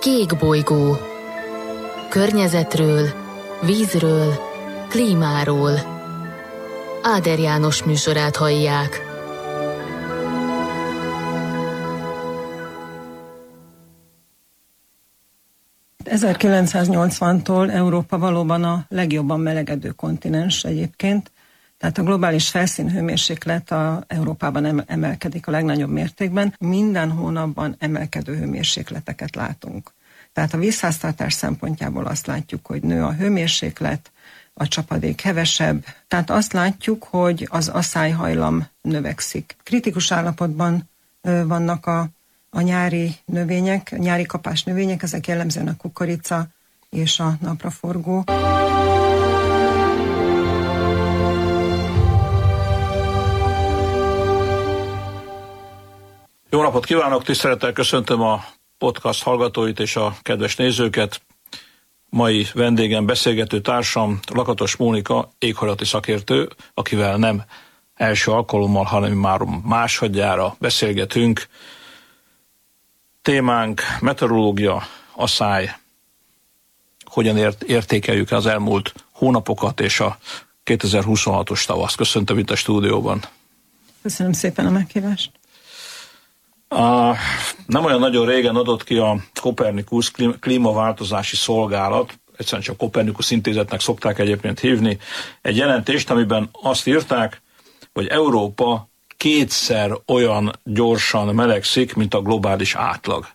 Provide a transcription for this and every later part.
Kék bolygó. Környezetről, vízről, klímáról. Áder János műsorát hallják. ...1980-tól Európa valóban a legjobban melegedő kontinens egyébként, tehát a globális felszínhőmérséklet Európában emelkedik a legnagyobb mértékben. Minden hónapban emelkedő hőmérsékleteket látunk. Tehát a vízháztartás szempontjából azt látjuk, hogy nő a hőmérséklet, a csapadék hevesebb, tehát azt látjuk, hogy az aszályhajlam növekszik. Kritikus állapotban vannak a nyári növények, a nyári kapás növények, ezek jellemzően a kukorica és a napraforgó. Jó napot kívánok, tisztelettel köszöntöm a podcast hallgatóit és a kedves nézőket. Mai vendégem, beszélgető társam Lakatos Mónika, éghajlati szakértő, akivel nem első alkalommal, hanem már másodjára beszélgetünk. Témánk meteorológia, asszály, hogyan értékeljük az elmúlt hónapokat és a 2026-os tavaszt. Köszöntöm itt a stúdióban. Köszönöm szépen a meghívást. Nem olyan nagyon régen adott ki a Copernicus klímaváltozási szolgálat, egyszerűen csak Copernicus intézetnek szokták egyébként hívni, egy jelentést, amiben azt írták, hogy Európa 2-szer olyan gyorsan melegszik, mint a globális átlag.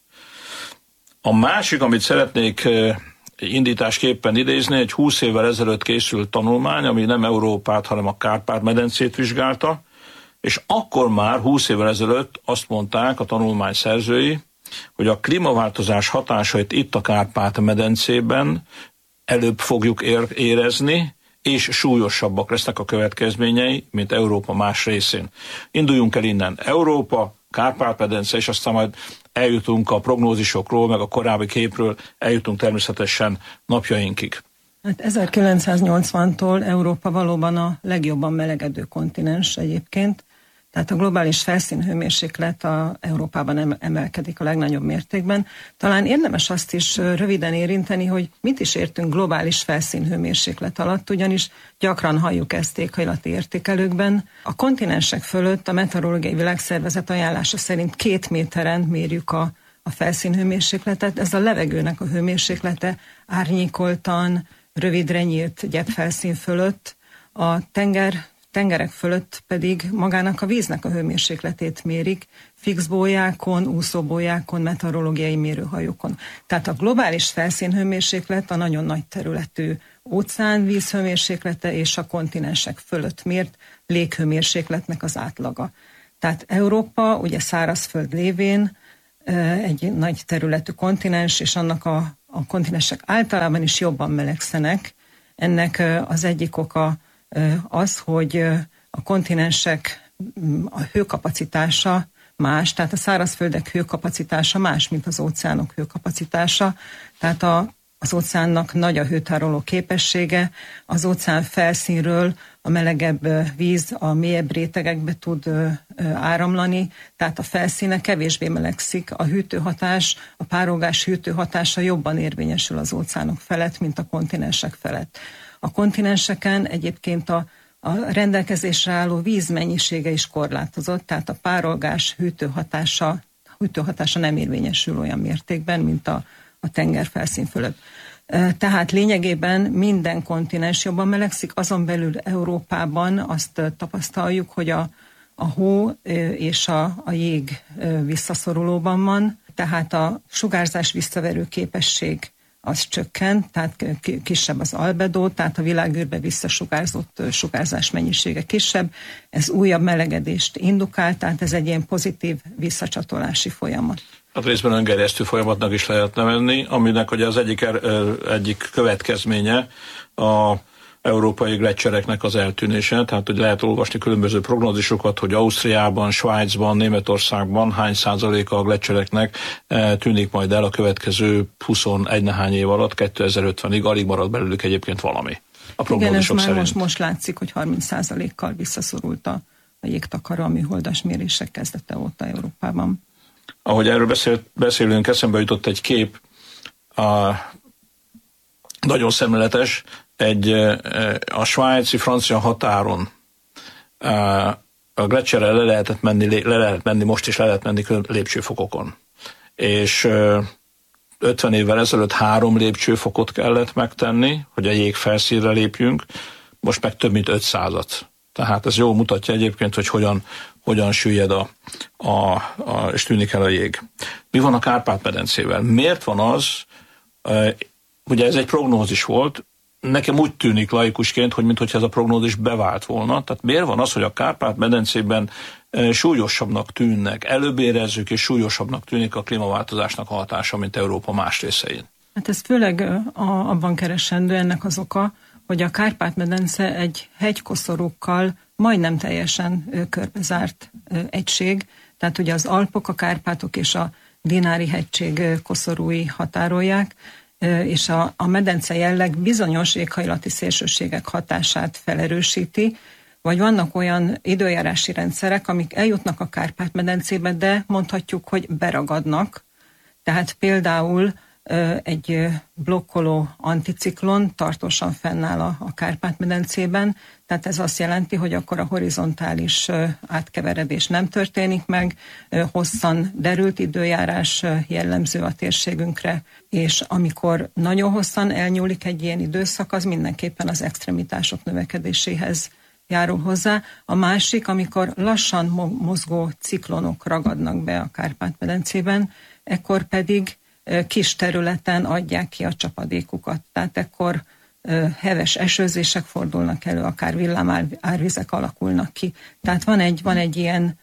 A másik, amit szeretnék indításképpen idézni, egy 20 évvel ezelőtt készült tanulmány, ami nem Európát, hanem a Kárpát-medencét vizsgálta, és akkor már 20 évvel ezelőtt azt mondták a tanulmány szerzői, hogy a klímaváltozás hatásait itt a Kárpát-medencében előbb fogjuk érezni, és súlyosabbak lesznek a következményei, mint Európa más részén. Induljunk el innen. Európa, Kárpát-medence, és aztán majd eljutunk a prognózisokról, meg a korábbi képről, eljutunk természetesen napjainkig. Hát 1980-tól Európa valóban a legjobban melegedő kontinens egyébként, tehát a globális felszínhőmérséklet Európában emelkedik a legnagyobb mértékben. Talán érdemes azt is röviden érinteni, hogy mit is értünk globális felszínhőmérséklet alatt, ugyanis gyakran halljuk ezt éghajlati értékelőkben. A kontinensek fölött a Meteorológiai Világszervezet ajánlása szerint 2 méteren mérjük a felszínhőmérsékletet. Ez a levegőnek a hőmérséklete árnyékoltan, rövidre nyílt gyepfelszín fölött, a tengerek fölött pedig magának a víznek a hőmérsékletét mérik, fix bójákon, úszóbójákon, meteorológiai mérőhajókon. Tehát a globális felszínhőmérséklet a nagyon nagy területű óceán vízhőmérséklete és a kontinensek fölött mért léghőmérsékletnek az átlaga. Tehát Európa ugye szárazföld lévén egy nagy területű kontinens, és annak a kontinensek általában is jobban melegszenek. Ennek az egyik oka az, hogy a kontinensek a hőkapacitása más, tehát a szárazföldek hőkapacitása más, mint az óceánok hőkapacitása. Tehát az óceánnak nagy a hőtároló képessége, az óceán felszínről a melegebb víz a mélyebb rétegekbe tud áramlani, tehát a felszíne kevésbé melegszik, a hűtőhatás, a párolgás hűtőhatása jobban érvényesül az óceánok felett, mint a kontinensek felett. A kontinenseken egyébként a rendelkezésre álló víz mennyisége is korlátozott, tehát a párolgás hűtőhatása nem érvényesül olyan mértékben, mint a tengerfelszín fölött. Tehát lényegében minden kontinens jobban melegszik, azon belül Európában azt tapasztaljuk, hogy a hó és a jég visszaszorulóban van, tehát a sugárzás visszaverő képesség az csökken, tehát kisebb az albedó, tehát a világűrbe visszasugárzott sugárzás mennyisége kisebb, ez újabb melegedést indukál, tehát ez egy ilyen pozitív visszacsatolási folyamat. Hát részben öngerjesztő folyamatnak is lehetne menni, aminek ugye az egyik következménye a európai gleccsereknek az eltűnése, tehát hogy lehet olvasni különböző prognózisokat, hogy Ausztriában, Svájcban, Németországban hány százaléka a gleccsereknek tűnik majd el a következő 21 nehány év alatt, 2050-ig, alig marad belőlük egyébként valami. A prognózisok igen, ez szerint. Most látszik, hogy 30%-kal visszaszorult a jégtakaró a műholdas mérések kezdete óta Európában. Ahogy erről beszélünk, eszembe jutott egy kép, nagyon szemléletes, a svájci-francia határon a Gletscherrel le lehet menni most is le lehet menni lépcsőfokokon. És 50 évvel ezelőtt 3 lépcsőfokot kellett megtenni, hogy a jég felszínre lépjünk, most meg több mint 500-at. Tehát ez jól mutatja egyébként, hogy hogyan süllyed és tűnik el a jég. Mi van a Kárpát-medencével? Miért van az, ugye ez egy prognózis volt, nekem úgy tűnik laikusként, hogy mintha ez a prognózis bevált volna. Tehát miért van az, hogy a Kárpát-medencében súlyosabbnak tűnnek, előbb érezzük és súlyosabbnak tűnik a klímaváltozásnak a hatása, mint Európa más részein? Hát ez főleg abban keresendő ennek az oka, hogy a Kárpát-medence egy hegykoszorúkkal majdnem teljesen körbezárt egység. Tehát ugye az Alpok, a Kárpátok és a Dinári-hegység koszorúi határolják, és a medence jelleg bizonyos éghajlati szélsőségek hatását felerősíti, vagy vannak olyan időjárási rendszerek, amik eljutnak a Kárpát-medencébe, de mondhatjuk, hogy beragadnak. Tehát például egy blokkoló anticiklon tartósan fennáll a Kárpát-medencében, tehát ez azt jelenti, hogy akkor a horizontális átkeveredés nem történik meg, hosszan derült időjárás jellemző a térségünkre, és amikor nagyon hosszan elnyúlik egy ilyen időszak, az mindenképpen az extremitások növekedéséhez járul hozzá. A másik, amikor lassan mozgó ciklonok ragadnak be a Kárpát-medencében, ekkor pedig kis területen adják ki a csapadékukat. Tehát ekkor heves esőzések fordulnak elő, akár villámárvizek alakulnak ki. Tehát van egy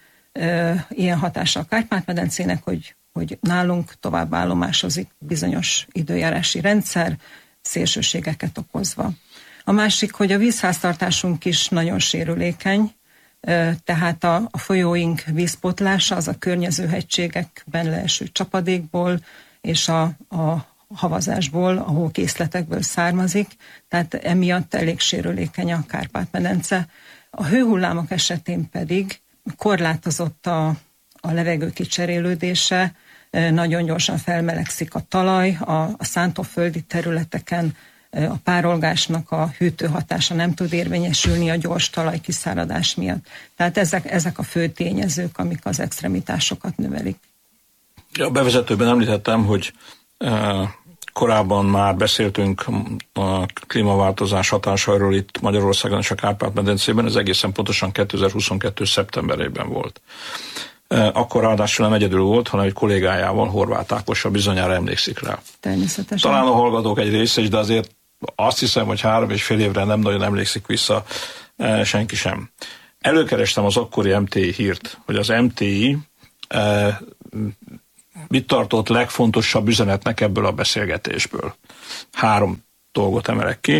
ilyen hatása a Kárpát-medencének, hogy nálunk tovább állomásozik bizonyos időjárási rendszer, szélsőségeket okozva. A másik, hogy a vízháztartásunk is nagyon sérülékeny, tehát a folyóink vízpotlása az a környező hegységekben leeső csapadékból és a havazásból, a hókészletekből származik, tehát emiatt elég sérülékeny a Kárpát-medence. A hőhullámok esetén pedig korlátozott a levegő kicserélődése, nagyon gyorsan felmelegszik a talaj, a szántóföldi területeken a párolgásnak a hűtő hatása nem tud érvényesülni a gyors talajkiszáradás miatt. Tehát ezek a fő tényezők, amik az extremitásokat növelik. A bevezetőben említettem, hogy korábban már beszéltünk a klímaváltozás hatásairól itt Magyarországon és a Kárpát-medencében, ez egészen pontosan 2022. szeptemberében volt. Akkor ráadásul nem egyedül volt, hanem egy kollégájával, Horváth Ákossal, bizonyára emlékszik rá. Természetesen. Talán a hallgatók egy része is, de azért azt hiszem, hogy 3,5 évre nem nagyon emlékszik vissza senki sem. Előkerestem az akkori MTI hírt, hogy az MTI mit tartott legfontosabb üzenetnek ebből a beszélgetésből. 3 dolgot emelek ki.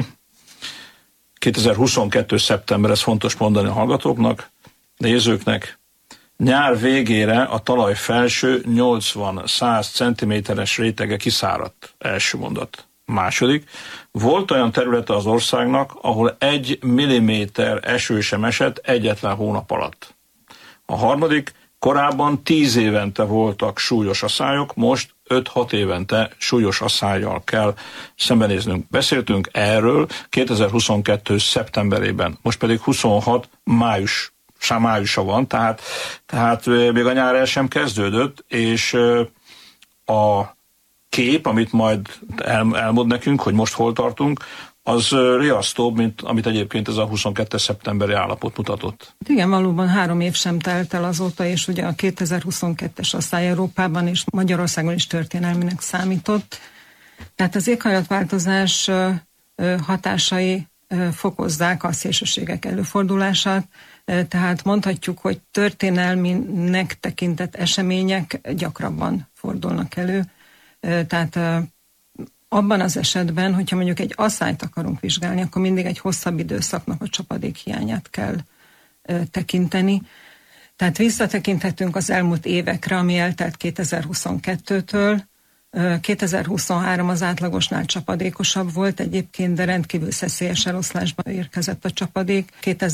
2022. szeptember, ez fontos mondani a hallgatóknak, nézőknek. Nyár végére a talaj felső 80-100 cm-es rétege kiszáradt. Első mondat. Második. Volt olyan területe az országnak, ahol 1 milliméter eső sem esett egyetlen hónap alatt. A harmadik. Korábban 10 évente voltak súlyos aszályok, most 5-6 évente súlyos aszályjal kell szembenéznünk. Beszéltünk erről 2022. szeptemberében, most pedig 26 májusa van, tehát még a nyár el sem kezdődött, és a kép, amit majd elmond nekünk, hogy most hol tartunk, az riasztóbb, mint amit egyébként ez a 22. szeptemberi állapot mutatott. Igen, valóban 3 év sem telt el azóta, és ugye a 2022-es asszály Európában és Magyarországon is történelminek számított. Tehát az éghajlatváltozás hatásai fokozzák a szélsőségek előfordulását, tehát mondhatjuk, hogy történelminek tekintett események gyakrabban fordulnak elő. Tehát abban az esetben, hogyha mondjuk egy asszályt akarunk vizsgálni, akkor mindig egy hosszabb időszaknak a csapadék hiányát kell tekinteni. Tehát visszatekinthetünk az elmúlt évekre, ami eltelt 2022-től. 2023 az átlagosnál csapadékosabb volt egyébként, de rendkívül szeszélyes eloszlásban érkezett a csapadék.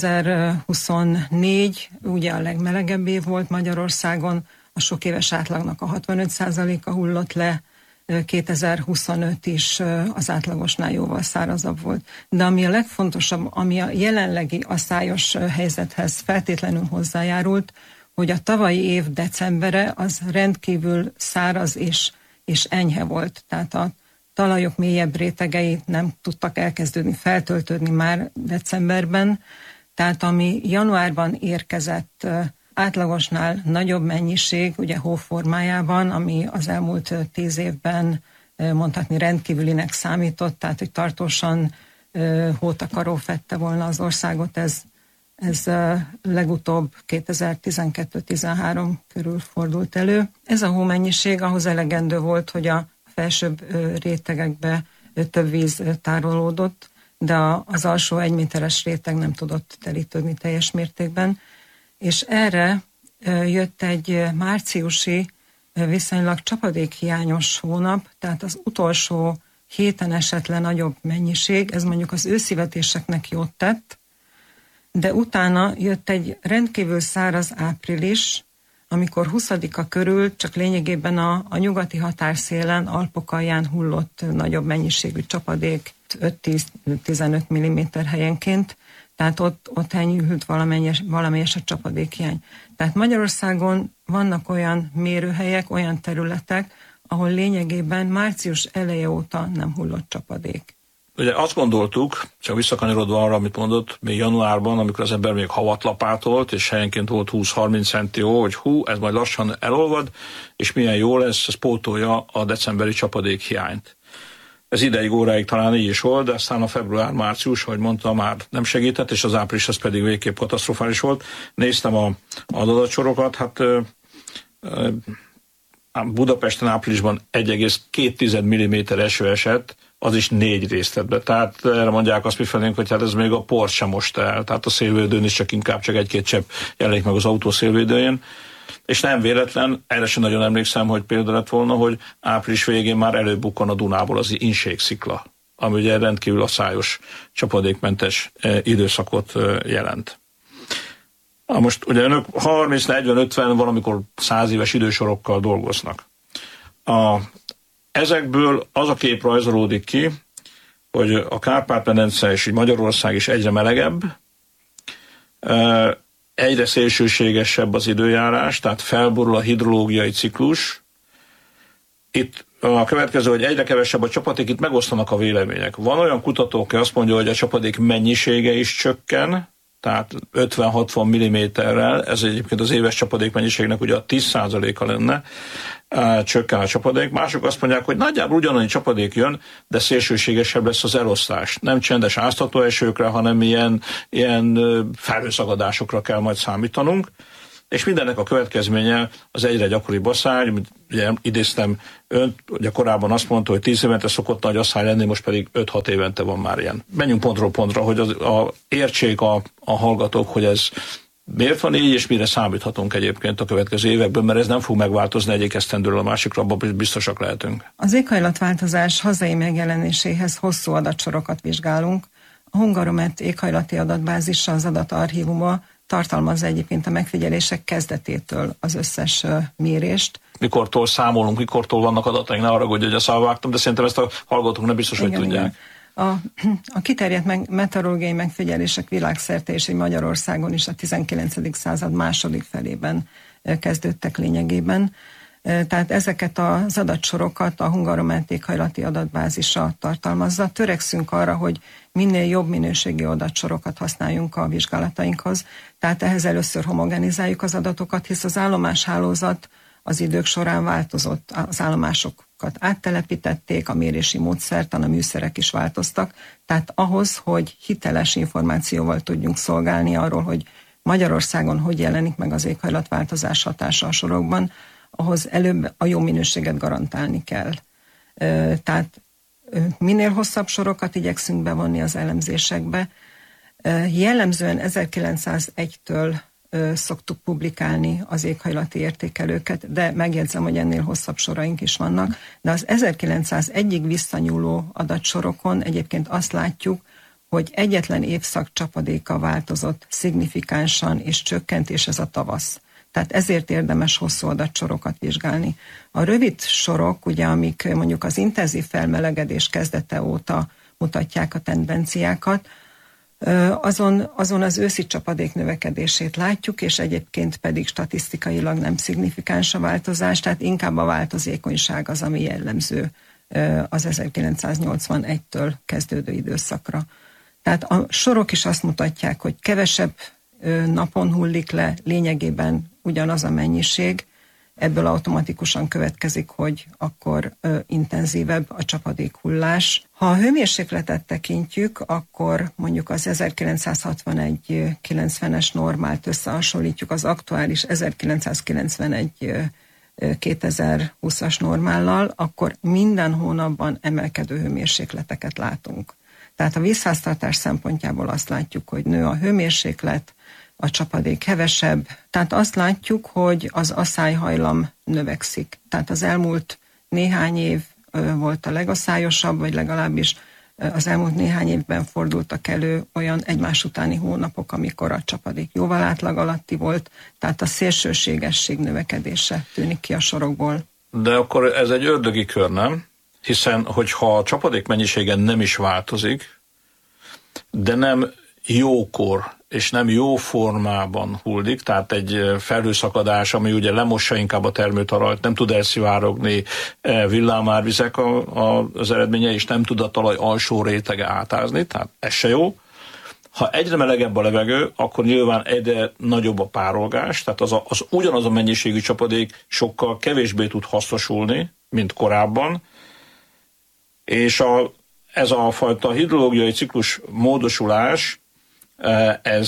2024 ugye a legmelegebb év volt Magyarországon, a sok éves átlagnak a 65%-a hullott le, 2025 is az átlagosnál jóval szárazabb volt. De ami a legfontosabb, ami a jelenlegi asszályos helyzethez feltétlenül hozzájárult, hogy a tavalyi év decembere az rendkívül száraz és enyhe volt. Tehát a talajok mélyebb rétegei nem tudtak elkezdődni, feltöltődni már decemberben. Tehát ami januárban érkezett átlagosnál nagyobb mennyiség, ugye hó formájában, ami az elmúlt 10 évben mondhatni rendkívülinek számított, tehát hogy tartósan hótakaró fedte volna az országot, ez legutóbb 2012-13 körül fordult elő. Ez a hómennyiség ahhoz elegendő volt, hogy a felsőbb rétegekbe több víz tárolódott, de az alsó 1 méteres réteg nem tudott telítődni teljes mértékben. És erre jött egy márciusi viszonylag csapadékhiányos hónap, tehát az utolsó héten esett le nagyobb mennyiség, ez mondjuk az őszivetéseknek jót tett, de utána jött egy rendkívül száraz április, amikor 20-a körül csak lényegében a nyugati határszélen, Alpok alján hullott nagyobb mennyiségű csapadék, 5-10-15 mm helyenként, tehát ott enyhült valamelyes a csapadékhiány. Tehát Magyarországon vannak olyan mérőhelyek, olyan területek, ahol lényegében március eleje óta nem hullott csapadék. Ugye azt gondoltuk, csak visszakanyarodva arra, amit mondott, még januárban, amikor az ember még havat lapátolt, és helyenként volt 20-30 centi hó, hogy ez majd lassan elolvad, és milyen jó lesz, ez pótolja a decemberi csapadékhiányt. Ez ideig, óráig talán így is volt, de aztán a február-március, ahogy mondta, már nem segített, és az április az pedig végképp katasztrofális volt. Néztem az adatsorokat, hát Budapesten áprilisban 1,2 mm eső esett, az is 4 részletbe. Tehát erre mondják azt mifelénk, hogy hát ez még a port sem most el. Tehát a szélvédőn is csak inkább csak 1-2 csepp jelenik meg az autó szélvédőjén. És nem véletlen, erre sem nagyon emlékszem, hogy példa lett volna, hogy április végén már előbukkan a Dunából az inségszikla, ami ugye rendkívül asszályos, csapadékmentes időszakot jelent. Most ugye önök 30-40-50, valamikor 100 éves idősorokkal dolgoznak. Ezekből az a kép rajzolódik ki, hogy a Kárpát-medence és Magyarország is egyre melegebb, egyre szélsőségesebb az időjárás, tehát felborul a hidrológiai ciklus. Itt a következő, hogy egyre kevesebb a csapadék, itt megosztanak a vélemények. Van olyan kutató, aki azt mondja, hogy a csapadék mennyisége is csökken, tehát 50-60 mm-rel, ez egyébként az éves csapadék mennyiségnek ugye a 10%-a lenne, csökken a csapadék. Mások azt mondják, hogy nagyjából ugyanannyi csapadék jön, de szélsőségesebb lesz az elosztás. Nem csendes áztató esőkre, hanem ilyen felhőszagadásokra kell majd számítanunk. És mindennek a következménye az egyre gyakoribb asszály. Ugye idéztem önt, ugye korábban azt mondta, hogy 10 évente szokott nagy asszály lenni, most pedig 5-6 évente van már ilyen. Menjünk pontról pontra, hogy értsék a hallgatók, hogy ez miért van így, és mire számíthatunk egyébként a következő években, mert ez nem fog megváltozni egyik esztendőről a másikra, abban biztosak lehetünk. Az éghajlatváltozás hazai megjelenéséhez hosszú adatsorokat vizsgálunk. A Hungaromet éghajlati adatbázisa, az adatarchívuma tartalmazza egyébként a megfigyelések kezdetétől az összes mérést. Mikortól számolunk, mikortól vannak adataink, ne haragudj, hogy a szalvágtam, de szerintem ezt a hallgatók nem biztos, hogy tudják. A kiterjedt meteorológiai megfigyelések világszerte és Magyarországon is a 19. század második felében kezdődtek lényegében. Tehát ezeket az adatsorokat a Hungaromet éghajlati adatbázisa tartalmazza. Törekszünk arra, hogy minél jobb minőségi adatsorokat használjunk a vizsgálatainkhoz. Tehát ehhez először homogenizáljuk az adatokat, hisz az állomáshálózat az idők során változott. Az állomásokat áttelepítették, a mérési módszertan, a műszerek is változtak. Tehát ahhoz, hogy hiteles információval tudjunk szolgálni arról, hogy Magyarországon hogy jelenik meg az éghajlatváltozás hatása a sorokban, ahhoz előbb a jó minőséget garantálni kell. Tehát minél hosszabb sorokat igyekszünk bevonni az elemzésekbe. Jellemzően 1901-től szoktuk publikálni az éghajlati értékelőket, de megjegyzem, hogy ennél hosszabb soraink is vannak. De az 1901-ig visszanyúló adatsorokon egyébként azt látjuk, hogy egyetlen évszak csapadéka változott szignifikánsan és csökkent, és ez a tavasz. Tehát ezért érdemes hosszú adatsorokat vizsgálni. A rövid sorok, ugye, amik mondjuk az intenzív felmelegedés kezdete óta mutatják a tendenciákat, azon az őszi csapadék növekedését látjuk, és egyébként pedig statisztikailag nem szignifikáns a változás, tehát inkább a változékonyság az, ami jellemző az 1981-től kezdődő időszakra. Tehát a sorok is azt mutatják, hogy kevesebb napon hullik le, lényegében ugyanaz a mennyiség, ebből automatikusan következik, hogy akkor intenzívebb a csapadékhullás. Ha a hőmérsékletet tekintjük, akkor mondjuk az 1961-90-es normát összehasonlítjuk az aktuális 1991-2020-as normállal, akkor minden hónapban emelkedő hőmérsékleteket látunk. Tehát a vízháztartás szempontjából azt látjuk, hogy nő a hőmérséklet, a csapadék hevesebb. Tehát azt látjuk, hogy az aszályhajlam növekszik. Tehát az elmúlt néhány év volt a legaszályosabb, vagy legalábbis az elmúlt néhány évben fordultak elő olyan egymás utáni hónapok, amikor a csapadék jóval átlag alatti volt, tehát a szélsőségesség növekedése tűnik ki a sorokból. De akkor ez egy ördögi kör, nem? Hiszen, hogyha a csapadék mennyisége nem is változik, de nem jókor és nem jó formában hullik, tehát egy felhőszakadás, ami ugye lemossa inkább a termőtalajt, nem tud elszivárogni villámárvizek az eredménye, és nem tud a talaj alsó rétege átázni, tehát ez se jó. Ha egyre melegebb a levegő, akkor nyilván egyre nagyobb a párolgás, tehát az ugyanaz a mennyiségű csapadék sokkal kevésbé tud hasznosulni, mint korábban, és ez a fajta hidrológiai ciklus módosulás, ez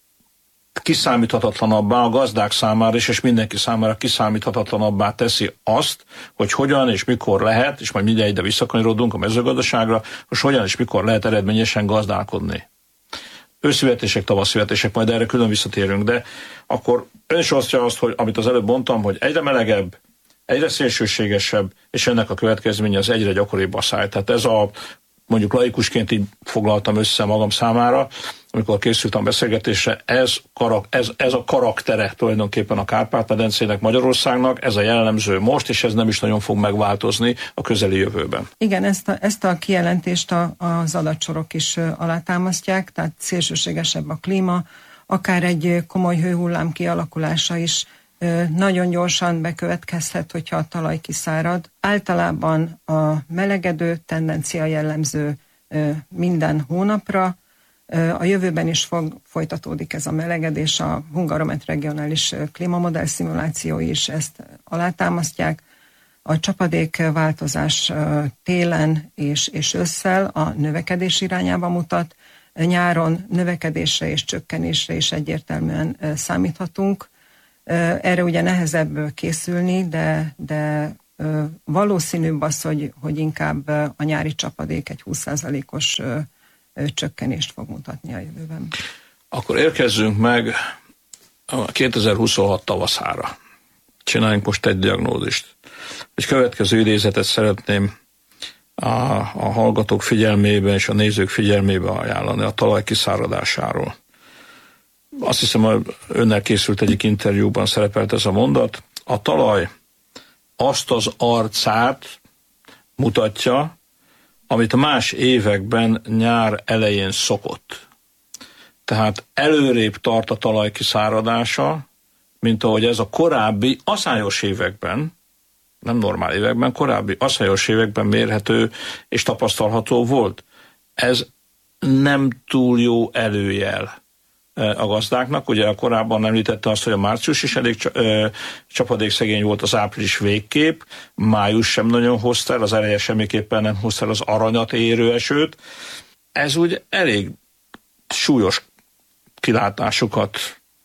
kiszámíthatatlanabbá a gazdák számára is, és mindenki számára kiszámíthatatlanabbá teszi azt, hogy hogyan és mikor lehet, és majd mindjárt ide visszakanyarodunk a mezőgazdaságra, hogy hogyan és mikor lehet eredményesen gazdálkodni. Őszivetések, tavaszivetések, majd erre külön visszatérünk, de akkor ön is osztja azt, hogy amit az előbb mondtam, hogy egyre melegebb, egyre szélsőségesebb, és ennek a következménye az egyre gyakoribb aszály. Tehát ez mondjuk laikusként így foglaltam össze magam számára, amikor készültem beszélgetésre, ez a karaktere tulajdonképpen a Kárpát-medencének, Magyarországnak, ez a jellemző most, és ez nem is nagyon fog megváltozni a közeli jövőben. Igen, ezt a kijelentést az adatsorok is alátámasztják, tehát szélsőségesebb a klíma, akár egy komoly hőhullám kialakulása is nagyon gyorsan bekövetkezhet, hogyha a talaj kiszárad. Általában a melegedő tendencia jellemző minden hónapra. A jövőben is folytatódik ez a melegedés, a Hungaromet regionális klímamodell szimulációi is ezt alátámasztják. A csapadékváltozás télen és ősszel a növekedés irányába mutat. Nyáron növekedésre és csökkenésre is egyértelműen számíthatunk. Erre ugye nehezebb készülni, de valószínűbb az, hogy inkább a nyári csapadék egy 20%-os csökkenést fog mutatni a jövőben. Akkor érkezzünk meg a 2026 tavaszára. Csináljunk most egy diagnózist. Egy következő idézetet szeretném a hallgatók figyelmébe és a nézők figyelmébe ajánlani a talaj kiszáradásáról. Azt hiszem, hogy önnel készült egyik interjúban szerepelt ez a mondat. A talaj azt az arcát mutatja, amit más években nyár elején szokott. Tehát előrébb tart a talaj kiszáradása, mint ahogy ez a korábbi aszályos években, nem normál években, korábbi aszályos években mérhető és tapasztalható volt. Ez nem túl jó előjel a gazdáknak. Ugye korábban említette azt, hogy a március is elég csapadékszegény volt, az április végkép, május sem nagyon hozta el, az eleje semmiképpen nem hozta el az aranyat érő esőt. Ez úgy elég súlyos kilátásokat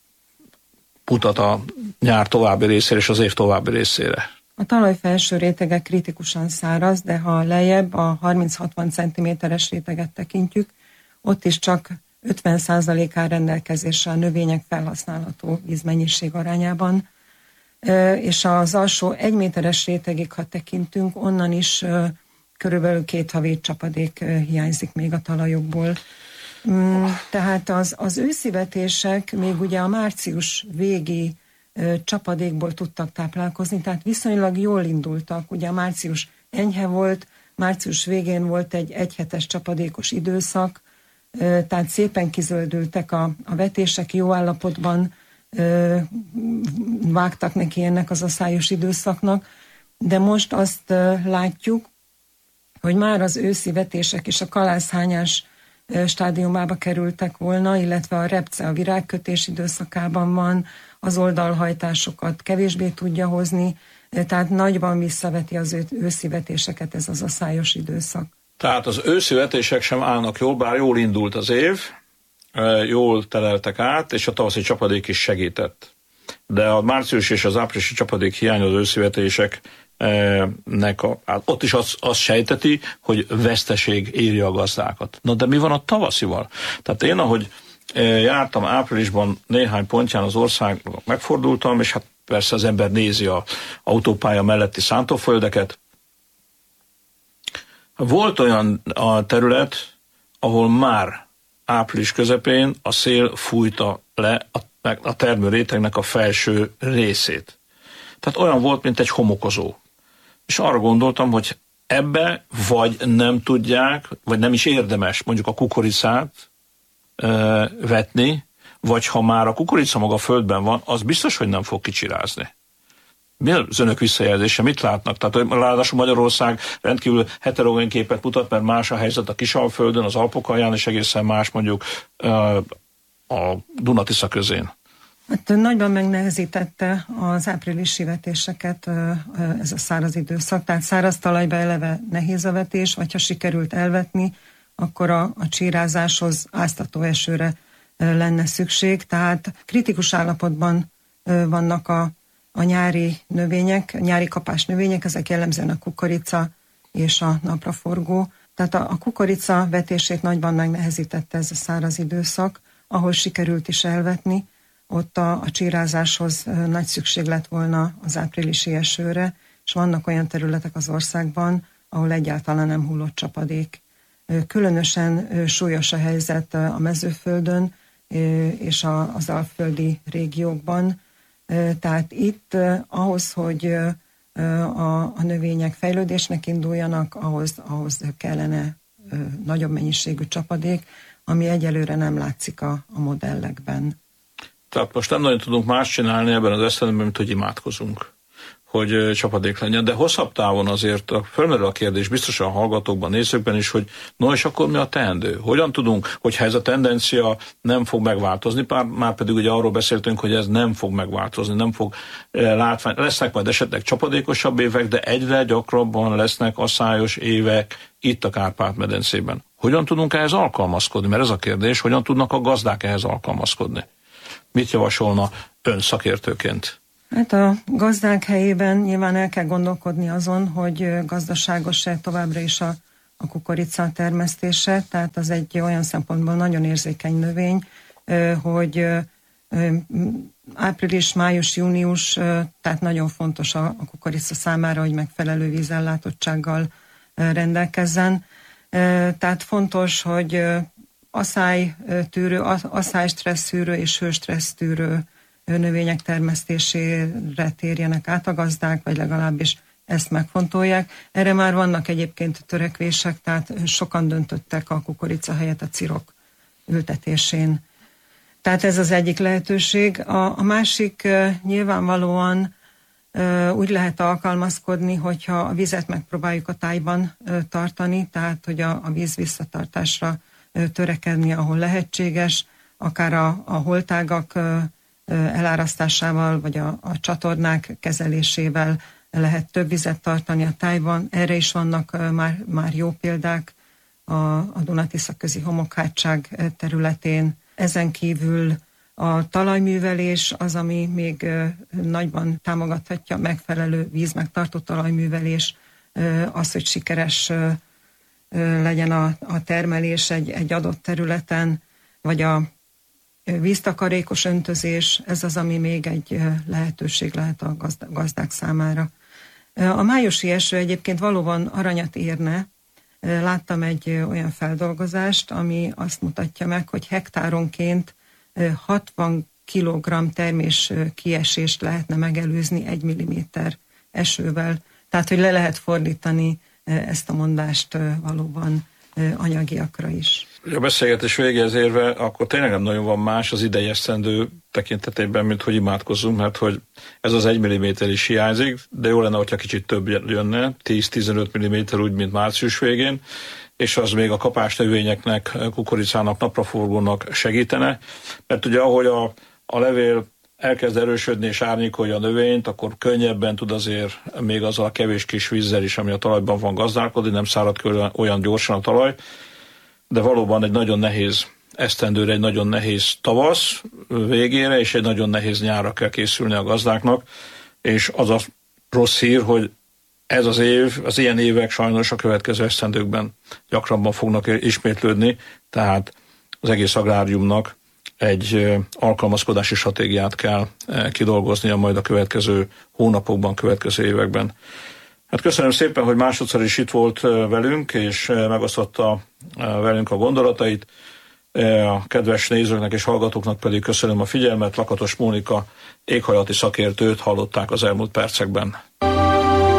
mutat a nyár további részére és az év további részére. A talaj felső rétege kritikusan száraz, de ha lejjebb a 30-60 cm-es réteget tekintjük, ott is csak 50% áll rendelkezésre a növények felhasználható vízmennyiség arányában, és az alsó 1 méteres rétegig, ha tekintünk, onnan is körülbelül 2 havi csapadék hiányzik még a talajokból. Tehát az őszi vetések még ugye a március végi csapadékból tudtak táplálkozni, tehát viszonylag jól indultak. Ugye a március enyhe volt, március végén volt egy egyhetes csapadékos időszak, tehát szépen kizöldültek a vetések, jó állapotban vágtak neki ennek az aszályos időszaknak, de most azt látjuk, hogy már az őszi vetések és a kalászhányás stádiumába kerültek volna, illetve a repce a virágkötés időszakában van, az oldalhajtásokat kevésbé tudja hozni, tehát nagyban visszaveti az őszi vetéseket ez az aszályos időszak. Tehát az őszi vetések sem állnak jól, bár jól indult az év, jól teleltek át, és a tavaszi csapadék is segített. De a március és az áprilisi csapadék hiány az őszi vetéseknek ott is azt sejteti, hogy veszteség éri a gazdákat. Na de mi van a tavaszival? Tehát én, ahogy jártam áprilisban néhány pontján az országnak megfordultam, és hát persze az ember nézi az autópálya melletti szántóföldeket. Volt olyan a terület, ahol már április közepén a szél fújta le a termőrétegnek a felső részét. Tehát olyan volt, mint egy homokozó. És arra gondoltam, hogy ebbe vagy nem tudják, vagy nem is érdemes mondjuk a kukoricát vetni, vagy ha már a kukorica maga a földben van, az biztos, hogy nem fog kicsirázni. Mi az önök visszajelzése? Mit látnak? Tehát ráadásul Magyarország rendkívül heterogén képet mutat, mert más a helyzet a Kisalföldön, az Alpok alján, és egészen más mondjuk a Duna-Tisza közén. Hát nagyban megnehezítette az áprilisi vetéseket ez a száraz időszak, tehát száraz talajba eleve nehéz a vetés, vagy ha sikerült elvetni, akkor a csírázáshoz áztató esőre lenne szükség, tehát kritikus állapotban vannak a nyári növények, nyári kapás növények, ezek jellemzően a kukorica és a napraforgó. Tehát a kukorica vetését nagyban megnehezítette ez a száraz időszak, ahol sikerült is elvetni, ott a csírázáshoz nagy szükség lett volna az áprilisi esőre, és vannak olyan területek az országban, ahol egyáltalán nem hullott csapadék. Különösen súlyos a helyzet a mezőföldön és az alföldi régiókban. Tehát itt ahhoz, hogy a növények fejlődésnek induljanak, ahhoz kellene nagyobb mennyiségű csapadék, ami egyelőre nem látszik a modellekben. Tehát most nem nagyon tudunk más csinálni ebben az esztendőben, mint hogy imádkozunk, hogy csapadék legyen, de hosszabb távon azért fölmerül a kérdés biztosan a hallgatókban, nézőkben is, hogy no és akkor mi a teendő? Hogyan tudunk, hogyha ez a tendencia nem fog megváltozni, már pedig ugye arról beszéltünk, hogy ez nem fog megváltozni, nem fog látvány, lesznek majd esetleg csapadékosabb évek, de egyre gyakrabban lesznek aszályos évek itt a Kárpát-medencében. Hogyan tudunk ehhez alkalmazkodni? Mert ez a kérdés, hogyan tudnak a gazdák ehhez alkalmazkodni? Mit javasolna ön szakértőként? Hát a gazdák helyében nyilván el kell gondolkodni azon, hogy gazdaságos-e továbbra is a kukorica termesztése, tehát az egy olyan szempontból nagyon érzékeny növény, hogy április, május, június, tehát nagyon fontos a kukorica számára, hogy megfelelő vízellátottsággal rendelkezzen. Tehát fontos, hogy asszály-stressztűrő és hőstressztűrő növények termesztésére térjenek át a gazdák, vagy legalábbis ezt megfontolják. Erre már vannak egyébként törekvések, tehát sokan döntöttek a kukorica helyett a cirok ültetésén. Tehát ez az egyik lehetőség. A másik nyilvánvalóan úgy lehet alkalmazkodni, hogyha a vizet megpróbáljuk a tájban tartani, tehát hogy a víz visszatartásra törekedni, ahol lehetséges, akár a holtágak elárasztásával, vagy a csatornák kezelésével lehet több vizet tartani a tájban. Erre is vannak már jó példák a Duna-Tisza közi homokhátság területén. Ezen kívül a talajművelés az, ami még nagyban támogathatja megfelelő vízmegtartó talajművelés, az, hogy sikeres legyen a termelés egy adott területen, vagy a víztakarékos öntözés, ez az, ami még egy lehetőség lehet a gazdák számára. A májusi eső egyébként valóban aranyat érne. Láttam egy olyan feldolgozást, ami azt mutatja meg, hogy hektáronként 60 kilogramm termés kiesést lehetne megelőzni 1 milliméter esővel. Tehát, hogy le lehet fordítani ezt a mondást valóban anyagiakra is. A beszélgetés végéhez érve, akkor tényleg nem nagyon van más az idei esztendő tekintetében, mint hogy imádkozzunk, mert hogy ez az 1 mm is hiányzik, de jó lenne, hogyha kicsit több jönne, 10-15 mm úgy, mint március végén, és az még a kapásnövényeknek, kukoricának, napraforgónak segítene, mert ugye ahogy a levél elkezd erősödni és árnyékolja a növényt, akkor könnyebben tud azért még azzal a kevés kis vízzel is, ami a talajban van, gazdálkodni, nem szárad ki olyan gyorsan a talaj, de valóban egy nagyon nehéz esztendőre, egy nagyon nehéz tavasz végére, és egy nagyon nehéz nyárra kell készülni a gazdáknak, és az a rossz hír, hogy ez az év, az ilyen évek sajnos a következő esztendőkben gyakrabban fognak ismétlődni, tehát az egész agráriumnak egy alkalmazkodási stratégiát kell kidolgoznia majd a következő hónapokban, következő években. Hát köszönöm szépen, hogy másodszor is itt volt velünk, és megosztotta velünk a gondolatait. A kedves nézőknek és hallgatóknak pedig köszönöm a figyelmet. Lakatos Mónika éghajlati szakértőt hallották az elmúlt percekben.